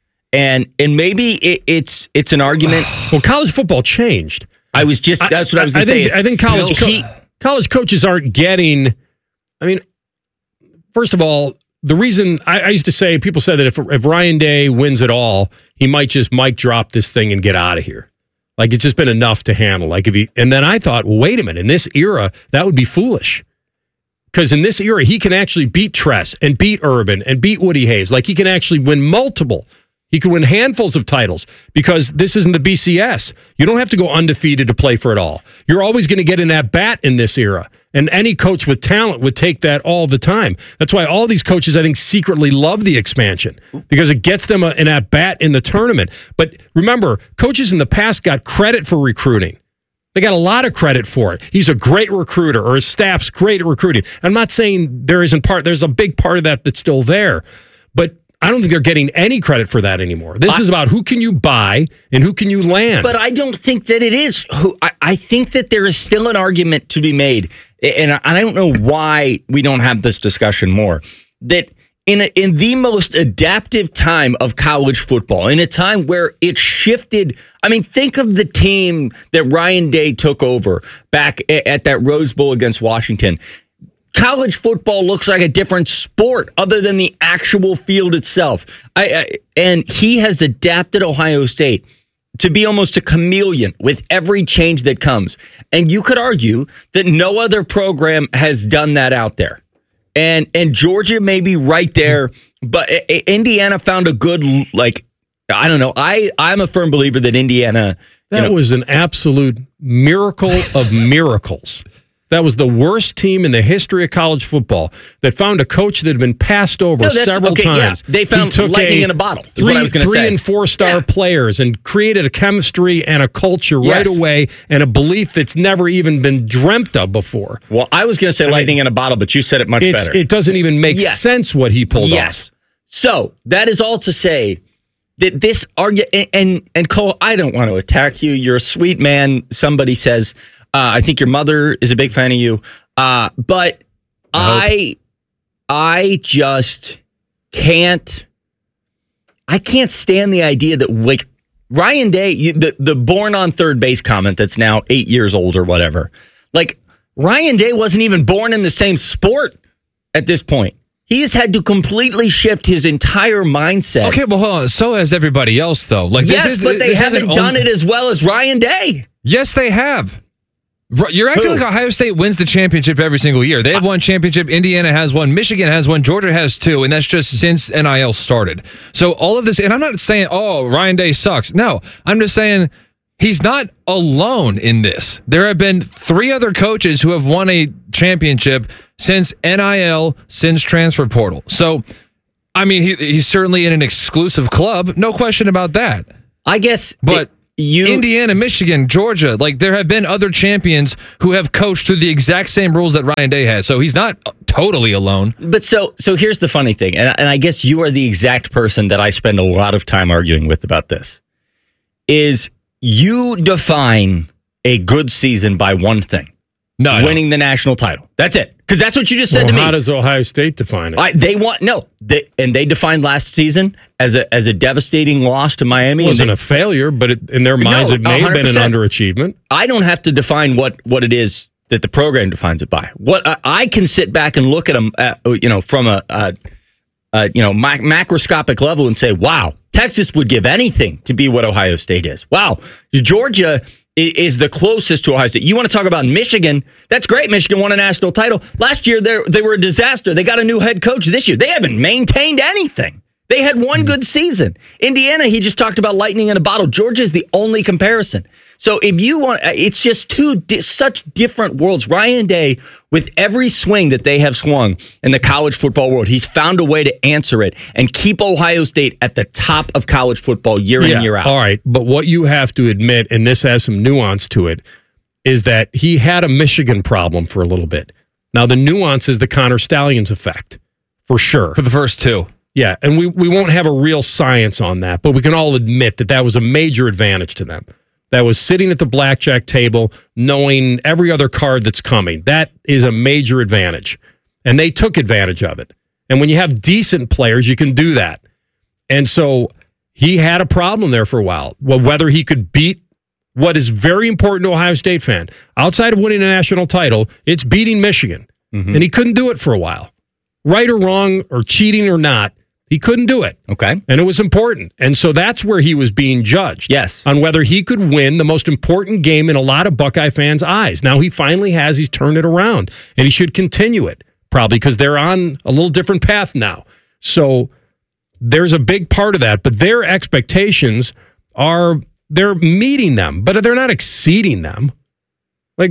And and maybe it, it's it's an argument. Well, college football changed. I was just that's what I, I was going to say. Think, I think college co- he, college coaches aren't getting. I mean, first of all, the reason I, I used to say, people said that if if Ryan Day wins it all, he might just mic drop this thing and get out of here. Like it's just been enough to handle. Like if he and then I thought, well, wait a minute, in this era, that would be foolish. Because in this era, he can actually beat Tress and beat Urban and beat Woody Hayes. Like he can actually win multiple. He could win handfuls of titles because this isn't the B C S. You don't have to go undefeated to play for it all. You're always going to get an at-bat in this era. And any coach with talent would take that all the time. That's why all these coaches, I think, secretly love the expansion because it gets them a, an at-bat in the tournament. But remember, coaches in the past got credit for recruiting. They got a lot of credit for it. He's a great recruiter, or his staff's great at recruiting. I'm not saying there isn't part. There's a big part of that that's still there. But I don't think they're getting any credit for that anymore. This I, is about who can you buy and who can you land. But I don't think that it is. Who I, I think that there is still an argument to be made, and I, I don't know why we don't have this discussion more, that in a, in the most adaptive time of college football, in a time where it shifted. I mean, think of the team that Ryan Day took over back at that Rose Bowl against Washington. College football looks like a different sport other than the actual field itself. I, I, and he has adapted Ohio State to be almost a chameleon with every change that comes. And you could argue that no other program has done that out there. And and Georgia may be right there, but Indiana found a good, like, I don't know. I, I'm a firm believer that Indiana... That you know, was an absolute miracle of miracles. That was the worst team in the history of college football that found a coach that had been passed over no, several okay, times. Yeah. They found lightning a, in a bottle, is three, what I was going to say. Three and four-star yeah. players and created a chemistry and a culture yes. right away and a belief that's never even been dreamt of before. Well, I was going to say I lightning mean, in a bottle, but you said it much it's, better. It doesn't even make yes. sense what he pulled yes. off. So that is all to say that this argument, and, and, and Cole, I don't want to attack you. You're a sweet man. Somebody says, uh, I think your mother is a big fan of you. Uh, but I, I, I just can't, I can't stand the idea that, like, Ryan Day, you, the, the born on third base comment that's now eight years old or whatever, like, Ryan Day wasn't even born in the same sport at this point. He has had to completely shift his entire mindset. Okay, well, hold on. So has everybody else, though. Like, yes, this is, but they this haven't done only... it as well as Ryan Day. Yes, they have. You're acting Who? like Ohio State wins the championship every single year. They have one championship. Indiana has one. Michigan has one. Georgia has two. And that's just since N I L started. So all of this, and I'm not saying, oh, Ryan Day sucks. No, I'm just saying he's not alone in this. There have been three other coaches who have won a championship since N I L, since transfer portal. So, I mean, he, he's certainly in an exclusive club. No question about that. I guess, but it, you, Indiana, Michigan, Georgia, like there have been other champions who have coached through the exact same rules that Ryan Day has. So he's not totally alone. But so, so here's the funny thing, and, and I guess you are the exact person that I spend a lot of time arguing with about this. Is you define a good season by one thing. No, winning the national title. That's it. Because that's what you just said well, to me. How does Ohio State define it? I, they want no, they, and they defined last season as a as a devastating loss to Miami. It wasn't they, a failure, but it, in their minds, no, it may have been an underachievement. I don't have to define what, what it is that the program defines it by. What I, I can sit back and look at them, uh, you know, from a, a, a you know mac- macroscopic level and say, "Wow, Texas would give anything to be what Ohio State is." Wow, Georgia is the closest to Ohio State. You want to talk about Michigan? That's great. Michigan won a national title. Last year, they they were a disaster. They got a new head coach this year. They haven't maintained anything. They had one good season. Indiana, he just talked about lightning in a bottle. Georgia is the only comparison. So if you want, it's just two di- such different worlds. Ryan Day, with every swing that they have swung in the college football world, he's found a way to answer it and keep Ohio State at the top of college football year yeah, in, year out. All right, but what you have to admit, and this has some nuance to it, is that he had a Michigan problem for a little bit. Now, the nuance is the Connor Stallions effect, for sure. For the first two. Yeah, and we, we won't have a real science on that, but we can all admit that that was a major advantage to them. That was sitting at the blackjack table, knowing every other card that's coming. That is a major advantage. And they took advantage of it. And when you have decent players, you can do that. And so he had a problem there for a while. Well, whether he could beat what is very important to Ohio State fan, outside of winning a national title, it's beating Michigan. Mm-hmm. And he couldn't do it for a while. Right or wrong, or cheating or not, he couldn't do it. Okay. And it was important. And so that's where he was being judged. Yes. On whether he could win the most important game in a lot of Buckeye fans' eyes. Now he finally has. He's turned it around. And he should continue it, probably, because they're on a little different path now. So there's a big part of that. But their expectations are, they're meeting them, but they're not exceeding them. Like,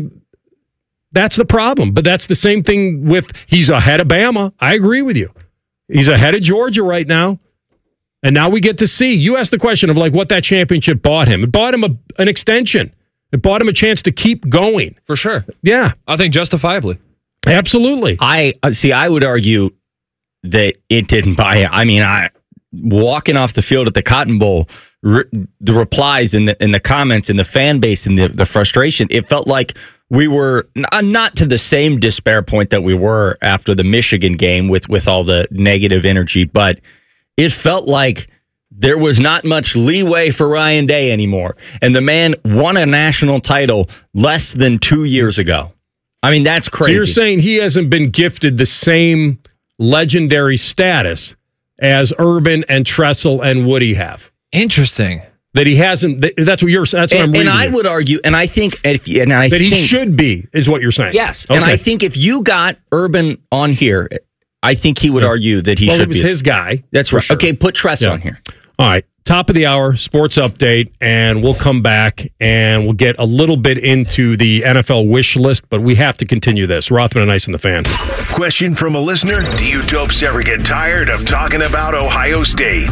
that's the problem. But that's the same thing with, he's ahead of Bama. I agree with you. He's ahead of Georgia right now. And now we get to see. You asked the question of like what that championship bought him. It bought him a, an extension. It bought him a chance to keep going. For sure. Yeah. I think justifiably. Absolutely. I see, I would argue that it didn't buy it. I mean, I walking off the field at the Cotton Bowl, re, the replies in the in the comments and the fan base and the, the frustration, it felt like we were not to the same despair point that we were after the Michigan game with, with all the negative energy, but it felt like there was not much leeway for Ryan Day anymore. And the man won a national title less than two years ago. I mean, that's crazy. So you're saying he hasn't been gifted the same legendary status as Urban and Tressel and Woody have. Interesting. That he hasn't. That's what you're. That's what and, I'm reading. And I here. would argue, and I think, if and I that think, he should be is what you're saying. Yes, okay. And I think if you got Urban on here, I think he would yeah. argue that he well, should it was be his guy. That's right. Sure. Okay, put Tress yeah. on here. All right. Top of the hour, sports update, and we'll come back and we'll get a little bit into the N F L wish list, but we have to continue this. Rothman and Ice and the Fan. Question from a listener: do you dopes ever get tired of talking about Ohio State?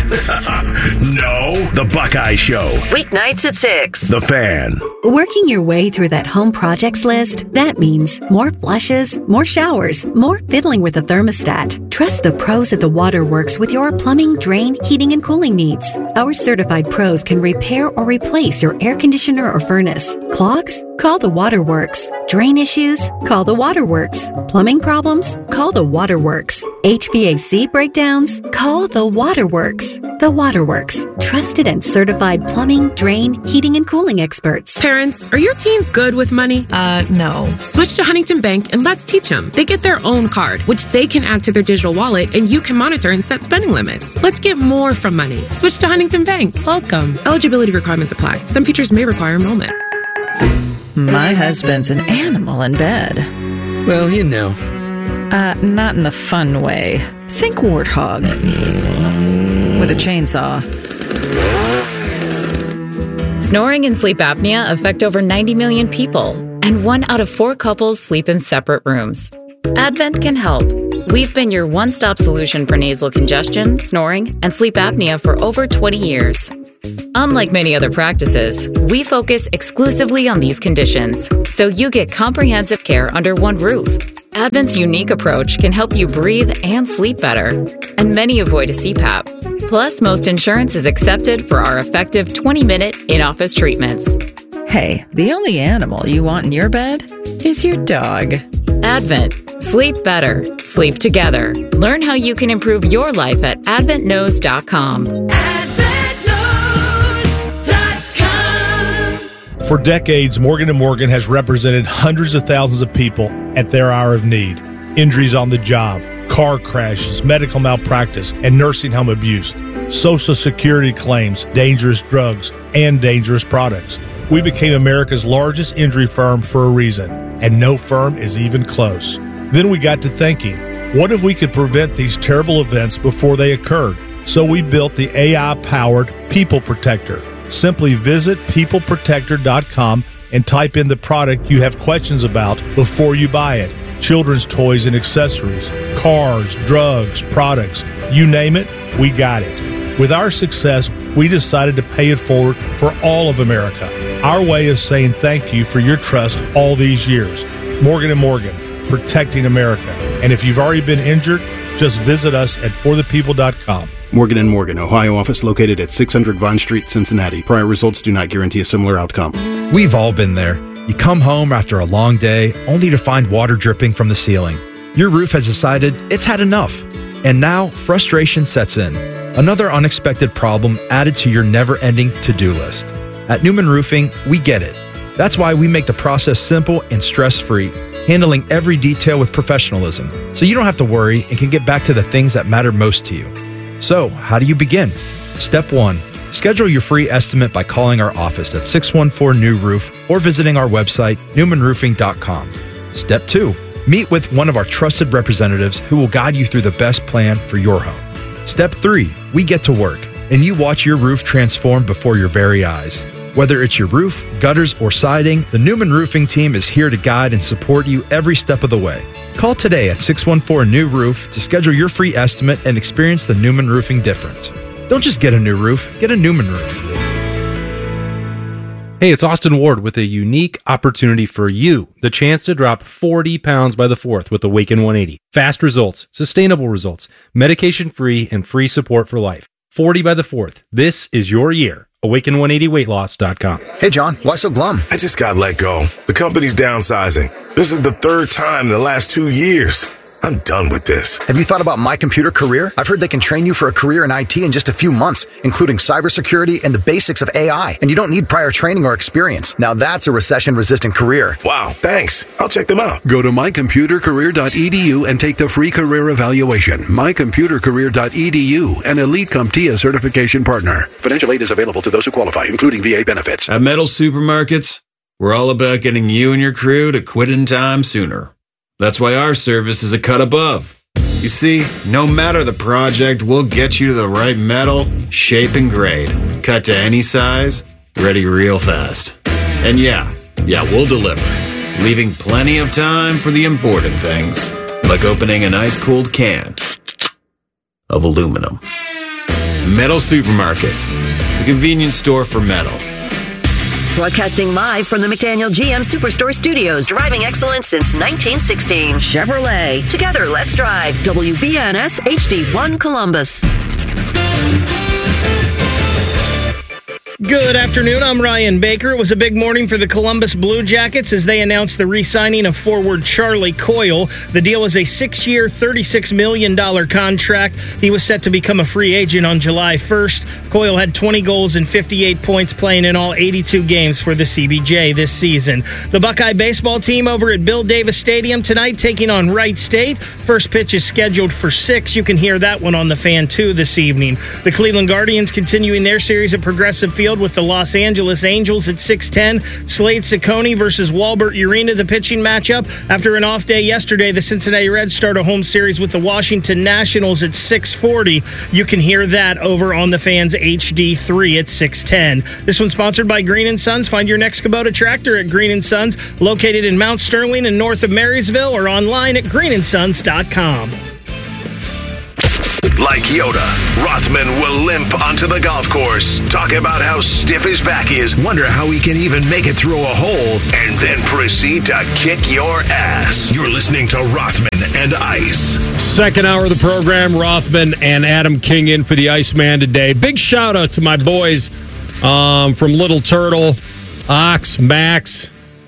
No. The Buckeye Show. Weeknights at six. The Fan. Working your way through that home projects list, that means more flushes, more showers, more fiddling with the thermostat. Trust the pros at the Waterworks with your plumbing, drain, heating, and cooling needs. Our certified pros can repair or replace your air conditioner or furnace. Clogs? Call the Waterworks. Drain issues? Call the Waterworks. Plumbing problems? Call the Waterworks. H V A C breakdowns? Call the Waterworks. The Waterworks. Trusted and certified plumbing, drain, heating, and cooling experts. Parents, are your teens good with money? Uh, no. Switch to Huntington Bank and let's teach them. They get their own card, which they can add to their digital wallet, and you can monitor and set spending limits. Let's get more from money. Switch to Huntington Bank. Welcome. Eligibility requirements apply. Some features may require enrollment. My husband's an animal in bed. Well, you know. Uh, not in the fun way. Think warthog. With a chainsaw. Snoring and sleep apnea affect over ninety million people, and one out of four couples sleep in separate rooms. Advent can help. We've been your one-stop solution for nasal congestion, snoring, and sleep apnea for over twenty years. Unlike many other practices, we focus exclusively on these conditions, so you get comprehensive care under one roof. Advent's unique approach can help you breathe and sleep better, and many avoid a C PAP. Plus, most insurance is accepted for our effective twenty-minute in-office treatments. Hey, the only animal you want in your bed is your dog. Advent. Sleep better. Sleep together. Learn how you can improve your life at advent knows dot com. For decades, Morgan and Morgan has represented hundreds of thousands of people at their hour of need. Injuries on the job, car crashes, medical malpractice, and nursing home abuse, Social Security claims, dangerous drugs, and dangerous products. We became America's largest injury firm for a reason, and no firm is even close. Then we got to thinking, what if we could prevent these terrible events before they occurred? So we built the A I-powered People Protector. Simply visit people protector dot com and type in the product you have questions about before you buy it. Children's toys and accessories, cars, drugs, products, you name it, we got it. With our success, we decided to pay it forward for all of America. Our way of saying thank you for your trust all these years. Morgan and Morgan, protecting America. And if you've already been injured, just visit us at for the people dot com. Morgan and Morgan, Ohio office located at six hundred Vine Street, Cincinnati. Prior results do not guarantee a similar outcome. We've all been there. You come home after a long day only to find water dripping from the ceiling. Your roof has decided it's had enough. And now frustration sets in. Another unexpected problem added to your never-ending to-do list. At Newman Roofing, we get it. That's why we make the process simple and stress-free, handling every detail with professionalism, so you don't have to worry and can get back to the things that matter most to you. So, how do you begin? Step one, schedule your free estimate by calling our office at six one four new roof or visiting our website, newman roofing dot com. Step two, meet with one of our trusted representatives who will guide you through the best plan for your home. Step three, we get to work, and you watch your roof transform before your very eyes. Whether it's your roof, gutters, or siding, the Newman Roofing team is here to guide and support you every step of the way. Call today at six one four new roof to schedule your free estimate and experience the Newman Roofing difference. Don't just get a new roof, get a Newman roof. Hey, it's Austin Ward with a unique opportunity for you. The chance to drop forty pounds by the fourth with Awaken one eighty. Fast results, sustainable results, medication-free, and free support for life. forty by the fourth. This is your year. awaken one eighty weight loss dot com. Hey, John, why so glum? I just got let go. The company's downsizing. This is the third time in the last two years. I'm done with this. Have you thought about My Computer Career? I've heard they can train you for a career in I T in just a few months, including cybersecurity and the basics of A I. And you don't need prior training or experience. Now that's a recession-resistant career. Wow, thanks. I'll check them out. Go to my computer career dot e d u and take the free career evaluation. my computer career dot e d u, an Elite CompTIA certification partner. Financial aid is available to those who qualify, including V A benefits. At Metal Supermarkets, we're all about getting you and your crew to quit in time sooner. That's why our service is a cut above. You see, no matter the project, we'll get you to the right metal, shape, and grade. Cut to any size, ready real fast. And yeah, yeah, we'll deliver, leaving plenty of time for the important things, like opening an ice-cold can of aluminum. Metal Supermarkets, the convenience store for metal. Broadcasting live from the McDaniel G M Superstore Studios, driving excellence since nineteen sixteen. Chevrolet. Together, let's drive. W B N S H D one Columbus. Good afternoon. I'm Ryan Baker. It was a big morning for the Columbus Blue Jackets as they announced the re-signing of forward Charlie Coyle. The deal is a six-year, thirty-six million dollars contract. He was set to become a free agent on July first. Coyle had twenty goals and fifty-eight points, playing in all eighty-two games for the C B J this season. The Buckeye baseball team over at Bill Davis Stadium tonight taking on Wright State. First pitch is scheduled for six. You can hear that one on the Fan two this evening. The Cleveland Guardians continuing their series at Progressive Field Field with the Los Angeles Angels at six ten. Slade Ciccone versus Walbert Urena, the pitching matchup. After an off day yesterday, the Cincinnati Reds start a home series with the Washington Nationals at six forty. You can hear that over on the Fans H D three at six ten. This one's sponsored by Green and Sons. Find your next Kubota tractor at Green and Sons, located in Mount Sterling and north of Marysville, or online at green and sons dot com. Like Yoda, Rothman will limp onto the golf course, talk about how stiff his back is, wonder how he can even make it through a hole, and then proceed to kick your ass. You're listening to Rothman and Ice. Second hour of the program, Rothman and Adam King in for the Iceman today. Big shout out to my boys um, from Little Turtle, Ox, Max,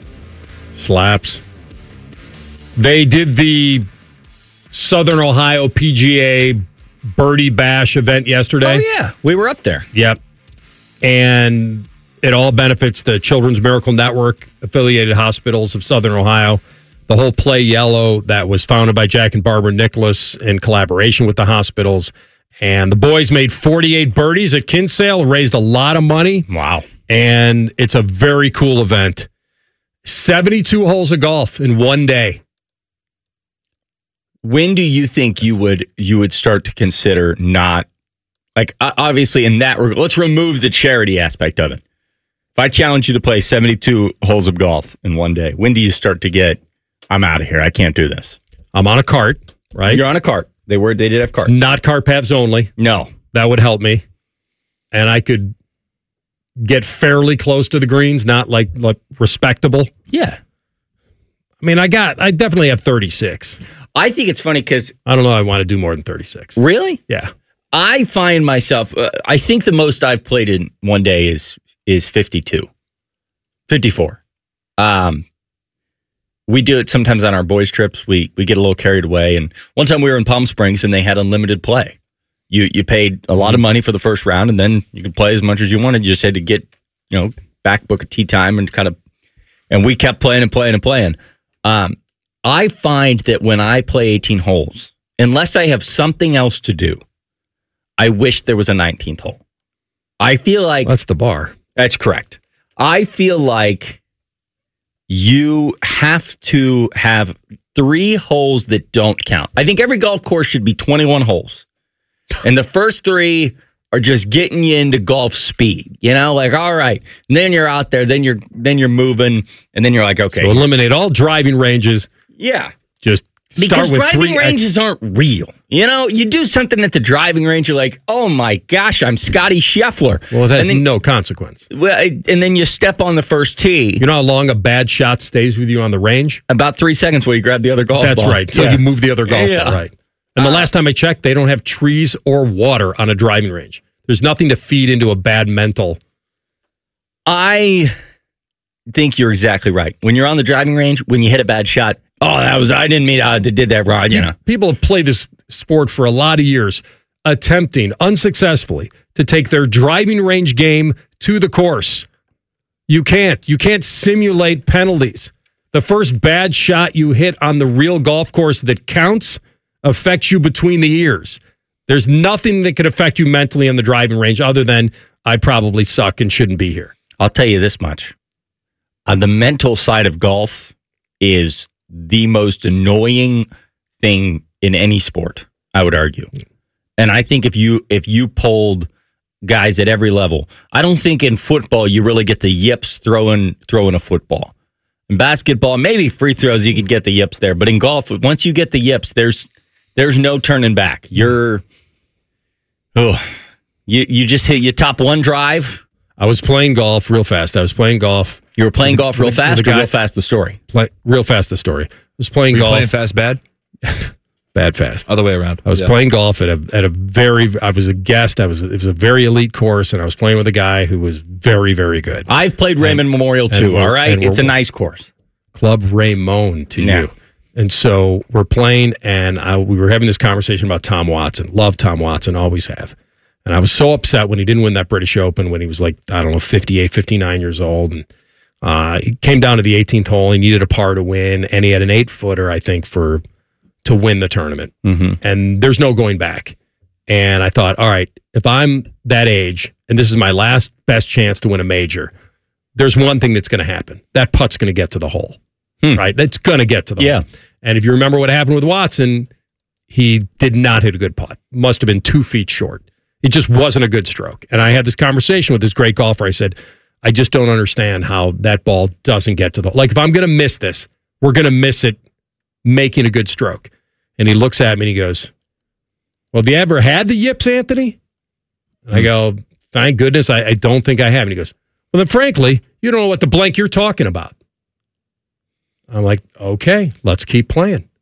Slaps. They did the Southern Ohio P G A Birdie Bash event yesterday. Oh, yeah. We were up there. Yep. And it all benefits the Children's Miracle Network affiliated hospitals of Southern Ohio. The whole Play Yellow that was founded by Jack and Barbara Nicholas in collaboration with the hospitals. And the boys made forty-eight birdies at Kinsale, raised a lot of money. Wow. And it's a very cool event. seventy-two holes of golf in one day. When do you think you would you would start to consider not, like, obviously in that regard, let's remove the charity aspect of it. If I challenge you to play seventy-two holes of golf in one day, when do you start to get, I'm out of here, I can't do this? I'm on a cart, right? You're on a cart. They were they did have carts. It's not cart paths only. No. That would help me. And I could get fairly close to the greens, not like like respectable. Yeah. I mean, I got I definitely have thirty-six. I think it's funny because I don't know. I want to do more than thirty-six. Really? Yeah. I find myself. Uh, I think the most I've played in one day is is fifty-two, fifty-four. Um, we do it sometimes on our boys' trips. We we get a little carried away. And one time we were in Palm Springs and they had unlimited play. You you paid a lot of money for the first round and then you could play as much as you wanted. You just had to get, you know, back book a tee time and kind of. And we kept playing and playing and playing. Um. I find that when I play eighteen holes, unless I have something else to do, I wish there was a nineteenth hole. I feel like... That's the bar. That's correct. I feel like you have to have three holes that don't count. I think every golf course should be twenty-one holes. And the first three are just getting you into golf speed. You know, like, all right. And then you're out there, then you're then you're moving, and then you're like, okay. So eliminate all driving ranges. Yeah. Just start because with driving three ranges aren't real. You know, you do something at the driving range, you're like, oh my gosh, I'm Scotty Scheffler. Well, it has then, no consequence. Well, and then you step on the first tee. You know how long a bad shot stays with you on the range? About three seconds while you grab the other golf That's ball. right. So yeah. you move the other golf yeah. ball, right. And the uh, last time I checked, they don't have trees or water on a driving range. There's nothing to feed into a bad mental. I think you're exactly right. When you're on the driving range, when you hit a bad shot, oh, that was, I didn't mean I did that wrong, you know. People have played this sport for a lot of years, attempting unsuccessfully to take their driving range game to the course. You can't. You can't simulate penalties. The first bad shot you hit on the real golf course that counts affects you between the ears. There's nothing that could affect you mentally on the driving range other than I probably suck and shouldn't be here. I'll tell you this much. On the mental side of golf is the most annoying thing in any sport, I would argue. And I think if you if you polled guys at every level, I don't think in football you really get the yips throwing throwing a football. In basketball, maybe free throws you could get the yips there, but in golf, once you get the yips, there's there's no turning back. You're oh, you you just hit your top one drive. I was playing golf real fast. I was playing golf. You were playing golf real fast or real fast the story? Play, real fast the story. I was playing were you golf. Playing fast bad? Bad fast. Other way around. I was yeah. playing golf at a at a very I was a guest. I was it was a very elite course and I was playing with a guy who was very, very good. I've played Raymond and, Memorial too, all right? It's a nice course. Club Raymond to yeah. you. And so we're playing and I, we were having this conversation about Tom Watson. Love Tom Watson, always have. And I was so upset when he didn't win that British Open when he was like, I don't know, fifty-eight, fifty-nine years old. And uh, he came down to the eighteenth hole. He needed a par to win. And he had an eight-footer, I think, for to win the tournament. Mm-hmm. And there's no going back. And I thought, all right, if I'm that age and this is my last best chance to win a major, there's one thing that's going to happen. That putt's going to get to the hole, hmm. right? It's going to get to the yeah. hole. And if you remember what happened with Watson, he did not hit a good putt. Must have been two feet short. It just wasn't a good stroke. And I had this conversation with this great golfer. I said, I just don't understand how that ball doesn't get to the hole. Like, if I'm going to miss this, we're going to miss it making a good stroke. And he looks at me and he goes, well, have you ever had the yips, Anthony? And I go, thank goodness, I, I don't think I have. And he goes, well, then frankly, you don't know what the blank you're talking about. I'm like, okay, let's keep playing.